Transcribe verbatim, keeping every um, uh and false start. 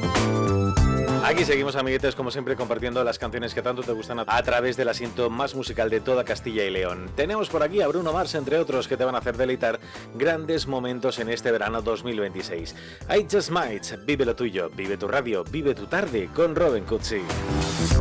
Aquí seguimos, amiguetes, como siempre, compartiendo las canciones que tanto te gustan a través del asiento más musical de toda Castilla y León. Tenemos por aquí a Bruno Mars, entre otros, que te van a hacer deleitar grandes momentos en este verano dos mil veintiséis. I Just Might, vive lo tuyo, vive tu radio, vive tu tarde con Robin Cutsi.